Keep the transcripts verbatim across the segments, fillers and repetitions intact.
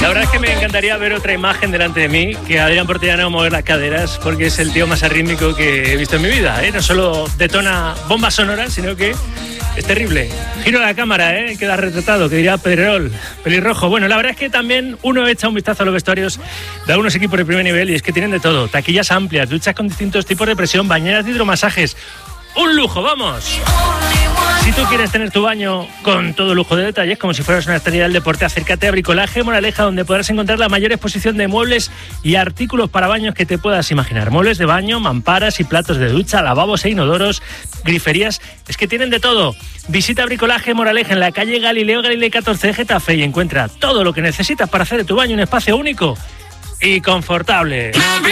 La verdad es que me encantaría ver otra imagen delante de mí, que Adrián Portellano no mover las caderas, porque es el tío más arrítmico que he visto en mi vida, ¿eh? No solo detona bombas sonoras, sino que es terrible. Giro la cámara, ¿eh? Queda retratado, que diría Pedrerol, pelirrojo. Bueno, la verdad es que también uno echa un vistazo a los vestuarios de algunos equipos de primer nivel y es que tienen de todo. Taquillas amplias, duchas con distintos tipos de presión, bañeras de hidromasajes. ¡Un lujo, vamos! Si tú quieres tener tu baño con todo lujo de detalles, como si fueras una estrella del deporte, acércate a Bricolaje Moraleja, donde podrás encontrar la mayor exposición de muebles y artículos para baños que te puedas imaginar. Muebles de baño, mamparas y platos de ducha, lavabos e inodoros, griferías, es que tienen de todo. Visita Bricolaje Moraleja en la calle Galileo Galilei catorce de Getafe y encuentra todo lo que necesitas para hacer de tu baño un espacio único y confortable.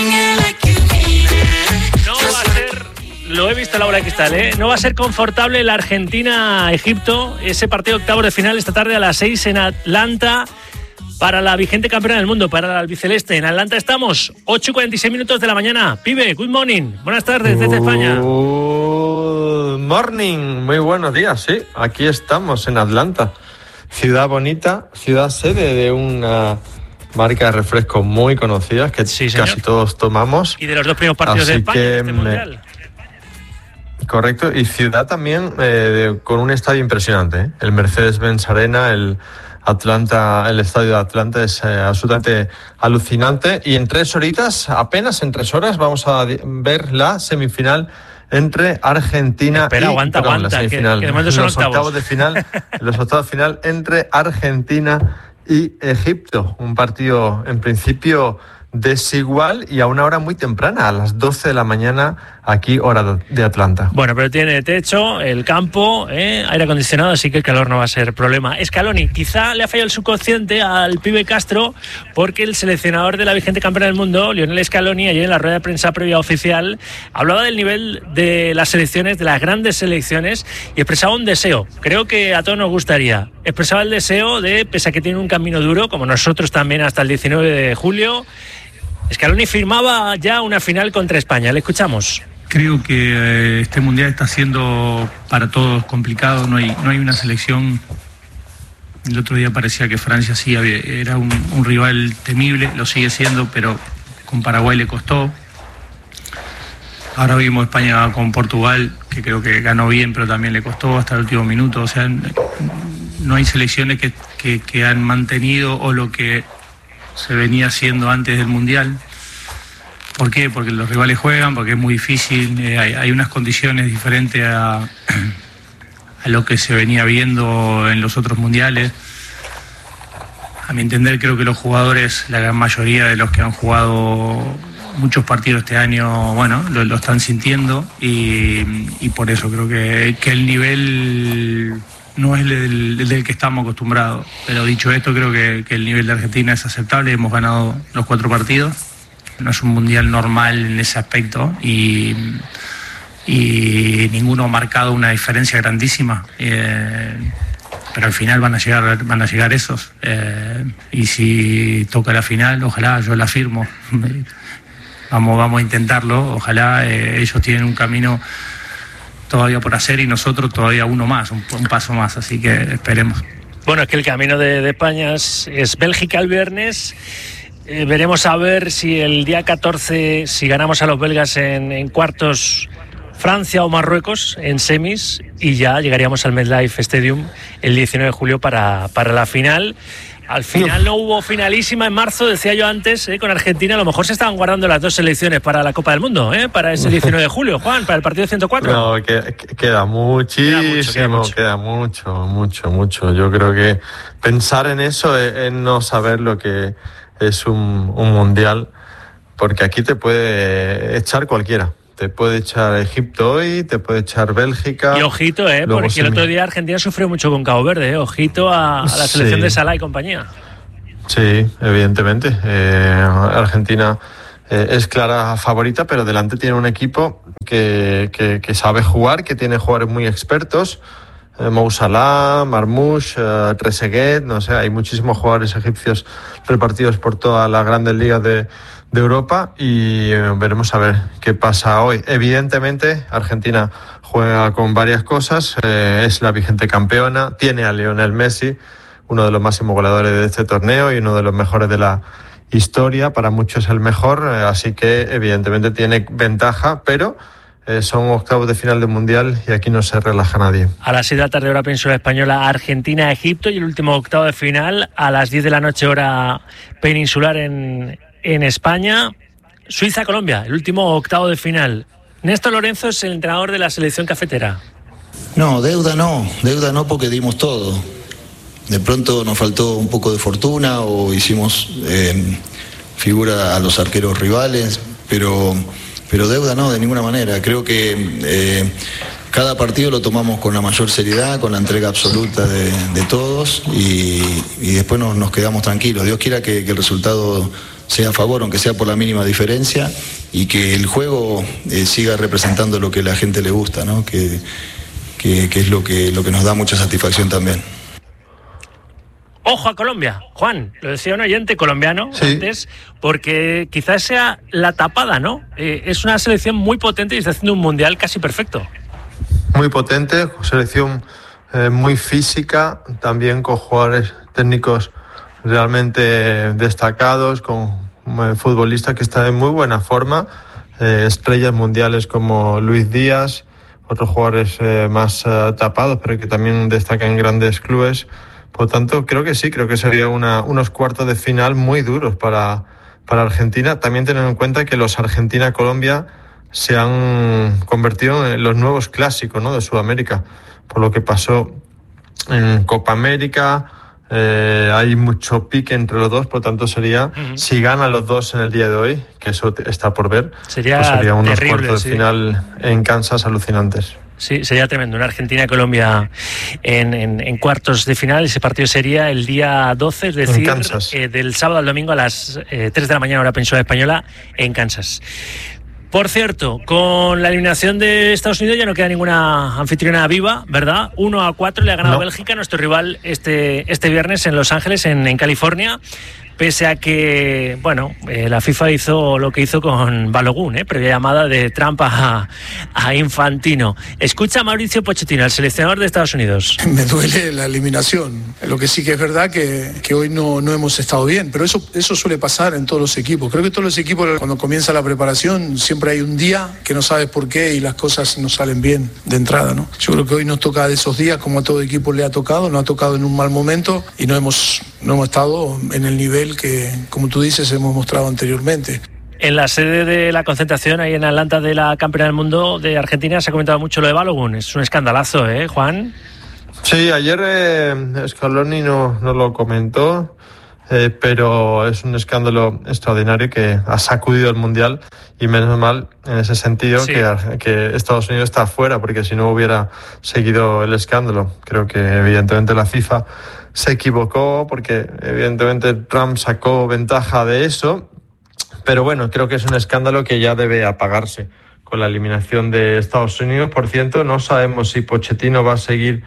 No va a ser... Lo he visto a la bola de cristal, ¿eh? No va a ser confortable la Argentina-Egipto, ese partido octavo de final esta tarde a las seis en Atlanta para la vigente campeona del mundo, para la albiceleste. En Atlanta estamos, ocho y cuarenta y seis minutos de la mañana. Pibe, good morning, buenas tardes desde España. Good morning, muy buenos días, sí. Aquí estamos en Atlanta, ciudad bonita, ciudad sede de una marca de refrescos muy conocidas que sí, casi todos tomamos. Y de los dos primeros partidos Así de España que, en este mundial. Correcto, y ciudad también eh, de, con un estadio impresionante, ¿eh? El Mercedes-Benz Arena, el Atlanta, el estadio de Atlanta es eh, absolutamente alucinante. Y en tres horitas, apenas en tres horas, vamos a ver la semifinal entre Argentina Espera, y aguanta, perdón, aguanta, la semifinal, que, que los los octavos. octavos de final, los octavos de final entre Argentina y Egipto. Un partido en principio desigual y a una hora muy temprana, a las doce de la mañana, aquí hora de Atlanta. Bueno, pero tiene techo, el campo, ¿eh? aire acondicionado, así que el calor no va a ser problema. Scaloni, quizá le ha fallado el subconsciente al pibe Castro, porque el seleccionador de la vigente campeona del mundo, Lionel Scaloni, ayer en la rueda de prensa previa oficial, hablaba del nivel de las selecciones, de las grandes selecciones, y expresaba un deseo. Creo que a todos nos gustaría. Expresaba el deseo de, pese a que tiene un camino duro, como nosotros también hasta el diecinueve de julio, Scaloni firmaba ya una final contra España. Le escuchamos. Creo que eh, este mundial está siendo para todos complicado. No hay, no hay una selección. El otro día parecía que Francia sí había, era un, un rival temible, lo sigue siendo, pero con Paraguay le costó. Ahora vimos España con Portugal, que creo que ganó bien, pero también le costó hasta el último minuto. O sea, no hay selecciones que, que, que han mantenido o lo que se venía haciendo antes del Mundial. ¿Por qué? Porque los rivales juegan, porque es muy difícil, eh, hay, hay unas condiciones diferentes a, a lo que se venía viendo en los otros mundiales. A mi entender, creo que los jugadores, la gran mayoría de los que han jugado muchos partidos este año, bueno, lo, lo están sintiendo y, y por eso creo que, que el nivel no es el del, del que estamos acostumbrados. Pero dicho esto, creo que, que el nivel de Argentina es aceptable. Hemos ganado los cuatro partidos. No es un mundial normal en ese aspecto y, y ninguno ha marcado una diferencia grandísima. Eh, pero al final van a llegar, van a llegar esos. Eh, y si toca la final, ojalá, yo la firmo. Vamos, vamos a intentarlo. Ojalá eh, ellos tienen un camino todavía por hacer y nosotros todavía uno más, un, un paso más, así que esperemos. Bueno, es que el camino de, de España es, es Bélgica el viernes. Eh, veremos a ver si el día catorce, si ganamos a los belgas en, en cuartos, Francia o Marruecos en semis, y ya llegaríamos al MetLife Stadium el diecinueve de julio para, para la final. Al final no hubo finalísima en marzo, decía yo antes, ¿eh? Con Argentina. A lo mejor se estaban guardando las dos selecciones para la Copa del Mundo, ¿eh? Para ese diecinueve de julio, Juan, para el partido ciento cuatro. No, que, que, queda muchísimo, queda mucho, queda mucho. queda mucho, mucho, mucho. Yo creo que pensar en eso es, es no saber lo que es un, un mundial, porque aquí te puede echar cualquiera. Te puede echar Egipto hoy, te puede echar Bélgica. Y ojito, ¿eh? Porque semi... el otro día Argentina sufrió mucho con Cabo Verde, ¿eh? Ojito a, a la selección sí. de Salah y compañía. Sí, evidentemente. Eh, Argentina eh, es clara favorita, pero delante tiene un equipo que, que, que sabe jugar, que tiene jugadores muy expertos. Eh, Mo Salah, Marmoush, eh, Trezeguet, no sé, hay muchísimos jugadores egipcios repartidos por todas las grandes ligas de, de Europa y eh, veremos a ver qué pasa hoy. Evidentemente, Argentina juega con varias cosas, eh, es la vigente campeona, tiene a Lionel Messi, uno de los máximos goleadores de este torneo y uno de los mejores de la historia, para muchos el mejor, así que evidentemente tiene ventaja, pero eh, son octavos de final del Mundial y aquí no se relaja nadie. A las seis de la tarde hora península española, Argentina-Egipto, y el último octavo de final a las diez de la noche hora peninsular en, en España, Suiza-Colombia, el último octavo de final. Néstor Lorenzo es el entrenador de la selección cafetera. No, deuda no, deuda no, porque dimos todo. De pronto nos faltó un poco de fortuna o hicimos eh, figura a los arqueros rivales, pero, pero deuda no, de ninguna manera. Creo que eh, cada partido lo tomamos con la mayor seriedad, con la entrega absoluta de, de todos y, y después nos, nos quedamos tranquilos. Dios quiera que, que el resultado sea a favor, aunque sea por la mínima diferencia, y que el juego eh, siga representando lo que a la gente le gusta, ¿no? que, que, que es lo que, lo que nos da mucha satisfacción también. Ojo a Colombia, Juan, lo decía un oyente colombiano sí. antes, porque quizás sea la tapada, ¿no? Eh, es una selección muy potente y está haciendo un mundial casi perfecto. Muy potente, selección eh, muy física, también con jugadores técnicos realmente destacados, con eh, futbolistas que están en muy buena forma, eh, estrellas mundiales como Luis Díaz, otros jugadores eh, más eh, tapados, pero que también destacan en grandes clubes. Por lo tanto, creo que sí, creo que sería una, unos cuartos de final muy duros para, para Argentina. También teniendo en cuenta que los Argentina-Colombia se han convertido en los nuevos clásicos, ¿no?, de Sudamérica, por lo que pasó en Copa América. Eh, hay mucho pique entre los dos, por lo tanto sería, uh-huh. si ganan los dos en el día de hoy, que eso está por ver, sería, pues sería unos terrible, cuartos sí. de final en Kansas alucinantes. Sí, sería tremendo. Una Argentina-Colombia en, en, en cuartos de final. Ese partido sería el día doce, es decir, eh, del sábado al domingo a las eh, tres de la mañana hora península española en Kansas. Por cierto, con la eliminación de Estados Unidos ya no queda ninguna anfitriona viva, ¿verdad? uno a cuatro le ha ganado no. Bélgica, nuestro rival, este, este viernes en Los Ángeles, en, en California. Pese a que, bueno, eh, la FIFA hizo lo que hizo con Balogun, ¿eh? previa llamada de Trump a, a Infantino. Escucha a Mauricio Pochettino, el seleccionador de Estados Unidos. Me duele la eliminación. Lo que sí que es verdad que, que hoy no, no hemos estado bien, pero eso, eso suele pasar en todos los equipos. Creo que todos los equipos, cuando comienza la preparación, siempre hay un día que no sabes por qué y las cosas no salen bien de entrada, ¿no? Yo creo que hoy nos toca de esos días, como a todo equipo le ha tocado, nos ha tocado en un mal momento y no hemos, no hemos estado en el nivel que, como tú dices, hemos mostrado anteriormente. En la sede de la concentración, ahí en Atlanta, de la campeona del mundo de Argentina, se ha comentado mucho lo de Balogun. Es un escandalazo, ¿eh, Juan? Sí, ayer eh, Scaloni no, no lo comentó, eh, pero es un escándalo extraordinario que ha sacudido el Mundial y menos mal en ese sentido sí. que, que Estados Unidos está fuera, porque si no hubiera seguido el escándalo. Creo que evidentemente la FIFA se equivocó porque evidentemente Trump sacó ventaja de eso, pero bueno, creo que es un escándalo que ya debe apagarse con la eliminación de Estados Unidos. Por cierto, no sabemos si Pochettino va a seguir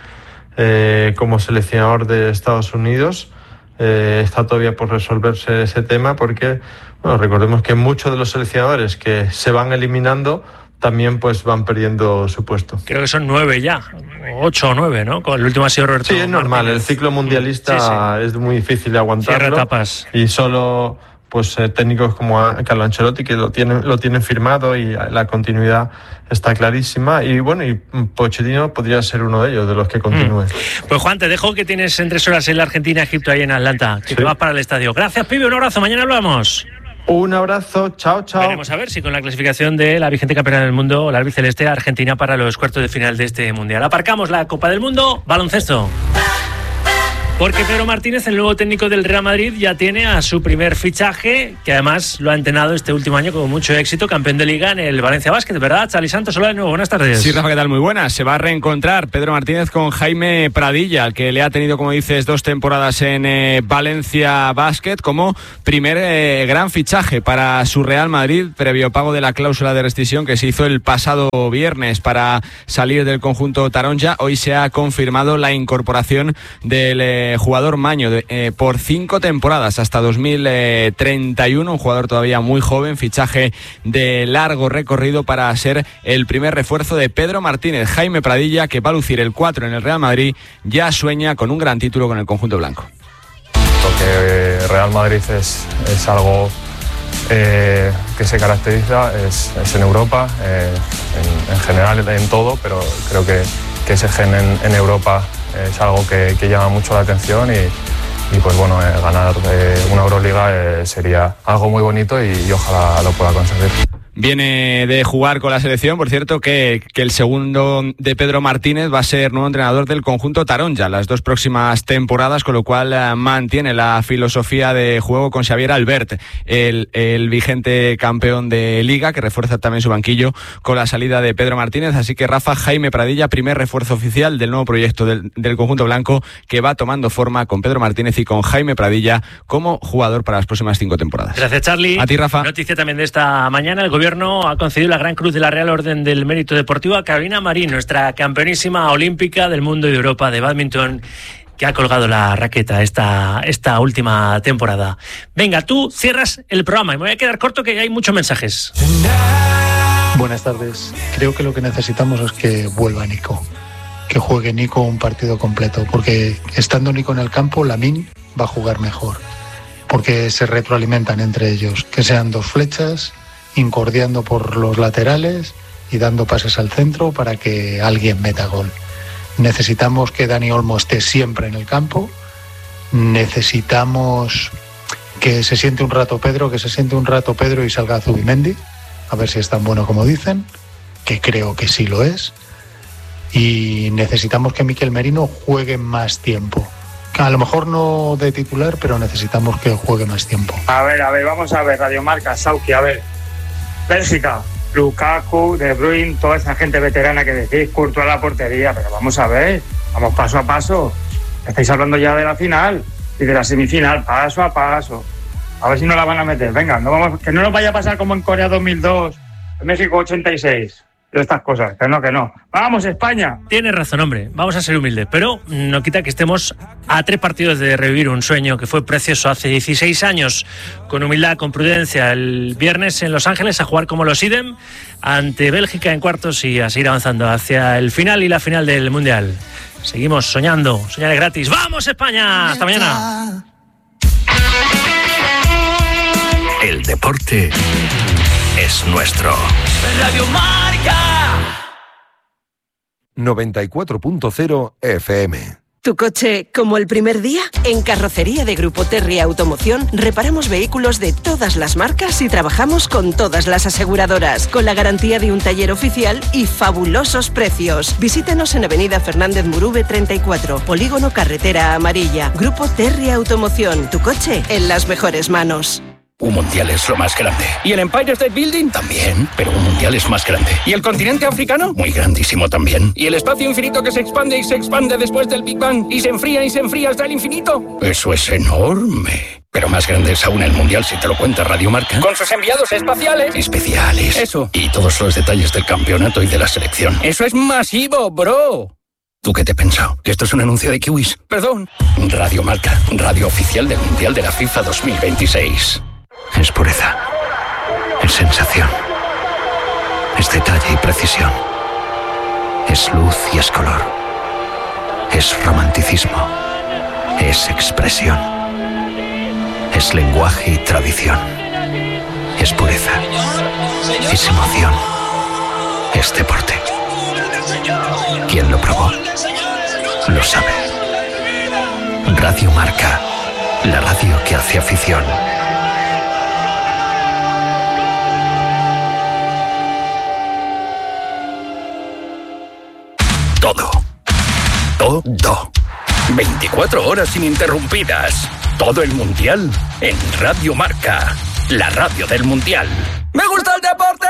eh, como seleccionador de Estados Unidos. Eh, está todavía por resolverse ese tema porque, bueno, recordemos que muchos de los seleccionadores que se van eliminando también pues van perdiendo su puesto. Creo que son nueve ya, ocho o nueve, ¿no? Con el último ha sido Roberto Sí, es normal, Martínez. El ciclo mundialista sí, sí. es muy difícil de aguantarlo. Cierra etapas. Y solo pues eh, técnicos como Carlo Ancelotti que lo tienen, lo tienen firmado y la continuidad está clarísima. Y bueno, y Pochettino podría ser uno de ellos, de los que continúe. Mm. Pues Juan, te dejo que tienes en tres horas en la Argentina-Egipto ahí en Atlanta, que sí. te vas para el estadio. Gracias, pibe, un abrazo, mañana hablamos. Un abrazo, chao, chao. Veremos a ver si con la clasificación de la vigente campeona del mundo, la albiceleste Argentina, para los cuartos de final de este mundial. Aparcamos la Copa del Mundo, baloncesto. Porque Pedro Martínez, el nuevo técnico del Real Madrid, ya tiene a su primer fichaje, que además lo ha entrenado este último año con mucho éxito, campeón de Liga en el Valencia Basket, ¿verdad? Charly Santos, hola de nuevo, buenas tardes. Sí, Rafa, ¿qué tal? Muy buenas. Se va a reencontrar Pedro Martínez con Jaime Pradilla, al que le ha tenido, como dices, dos temporadas en eh, Valencia Basket, como primer eh, gran fichaje para su Real Madrid, previo pago de la cláusula de rescisión que se hizo el pasado viernes para salir del conjunto taronja. Hoy se ha confirmado la incorporación del eh, eh, jugador maño de, eh, por cinco temporadas hasta dos mil treinta y uno, un jugador todavía muy joven, fichaje de largo recorrido para ser el primer refuerzo de Pedro Martínez. Jaime Pradilla, que va a lucir el cuatro en el Real Madrid, ya sueña con un gran título con el conjunto blanco. Lo que Real Madrid es, es algo eh, que se caracteriza es, es en Europa, eh, en, en general en todo, pero creo que, que ese gen en, en Europa es algo que, que llama mucho la atención y, y pues bueno, eh, ganar eh, una Euroliga eh, sería algo muy bonito y, y ojalá lo pueda conseguir. Viene de jugar con la selección, por cierto, que, que el segundo de Pedro Martínez va a ser nuevo entrenador del conjunto Taronja las dos próximas temporadas, con lo cual eh, mantiene la filosofía de juego con Xavier Albert, el, el vigente campeón de Liga, que refuerza también su banquillo con la salida de Pedro Martínez. Así que Rafa, Jaime Pradilla, primer refuerzo oficial del nuevo proyecto del, del conjunto blanco, que va tomando forma con Pedro Martínez y con Jaime Pradilla como jugador para las próximas cinco temporadas. Gracias, Charlie. A ti, Rafa. Noticia también de esta mañana: el gobierno ha concedido la Gran Cruz de la Real Orden del Mérito Deportivo a Carolina Marín, nuestra campeonísima olímpica del mundo y de Europa de bádminton, que ha colgado la raqueta esta, esta última temporada. Venga, tú cierras el programa y me voy a quedar corto, que hay muchos mensajes. Buenas tardes. Creo que lo que necesitamos es que vuelva Nico, que juegue Nico un partido completo, porque estando Nico en el campo, Lamine va a jugar mejor, porque se retroalimentan entre ellos, que sean dos flechas incordiando por los laterales y dando pases al centro para que alguien meta gol. Necesitamos que Dani Olmo esté siempre en el campo, necesitamos que se siente un rato Pedro, que se siente un rato Pedro y salga Zubimendi, a ver si es tan bueno como dicen, que creo que sí lo es, y necesitamos que Mikel Merino juegue más tiempo. A lo mejor no de titular, pero necesitamos que juegue más tiempo. A ver, a ver, vamos a ver, Radio Marca, Sauki, a ver. Bélgica, Lukaku, De Bruyne, toda esa gente veterana que decís, Courtois a la portería, pero vamos a ver, vamos paso a paso. Estáis hablando ya de la final y de la semifinal, paso a paso. A ver si no la van a meter. Venga, no vamos, que no nos vaya a pasar como en Corea dos mil dos, en México ochenta y seis. De estas cosas, que no, que no. ¡Vamos, España! Tienes razón, hombre, vamos a ser humildes, pero no quita que estemos a tres partidos de revivir un sueño que fue precioso hace dieciséis años, con humildad, con prudencia, el viernes en Los Ángeles, a jugar como los idem ante Bélgica en cuartos y a seguir avanzando hacia el final y la final del Mundial. Seguimos soñando, soñar es gratis. ¡Vamos, España! ¡Hasta mañana! El deporte es nuestro. Radio Marca noventa y cuatro punto cero F M. ¿Tu coche como el primer día? En Carrocería de Grupo Terry Automoción reparamos vehículos de todas las marcas y trabajamos con todas las aseguradoras, con la garantía de un taller oficial y fabulosos precios. Visítanos en Avenida Fernández Murube treinta y cuatro, Polígono Carretera Amarilla. Grupo Terry Automoción, tu coche en las mejores manos. Un mundial es lo más grande. ¿Y el Empire State Building? También, pero un mundial es más grande. ¿Y el continente africano? Muy grandísimo también. ¿Y el espacio infinito que se expande y se expande después del Big Bang y se enfría y se enfría hasta el infinito? Eso es enorme. Pero más grande es aún el mundial si te lo cuenta Radio Marca. Con sus enviados espaciales. Especiales. Eso. Y todos los detalles del campeonato y de la selección. Eso es masivo, bro. ¿Tú qué te has pensado? ¿Que esto es un anuncio de Kiwis? Perdón. Radio Marca, radio oficial del Mundial de la FIFA dos mil veintiséis. Es pureza, es sensación, es detalle y precisión, es luz y es color, es romanticismo, es expresión, es lenguaje y tradición, es pureza, es emoción, es deporte. Quien lo probó, lo sabe. Radio Marca, la radio que hace afición. Todo. Todo. veinticuatro horas ininterrumpidas. Todo el Mundial en Radio Marca. La radio del Mundial. ¡Me gusta el deporte!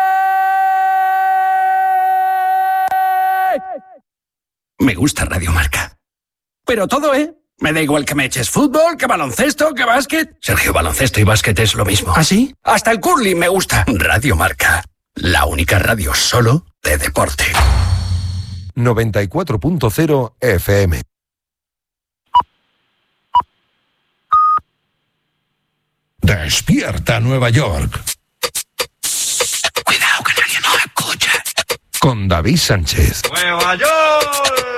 Me gusta Radio Marca. Pero todo, ¿eh? Me da igual que me eches fútbol, que baloncesto, que básquet. Sergio, baloncesto y básquet es lo mismo. ¿Ah, sí? Hasta el curling me gusta. Radio Marca. La única radio solo de deporte. noventa y cuatro punto cero F M. Despierta Nueva York. Cuidado que nadie nos escuche. Con David Sánchez. ¡Nueva York!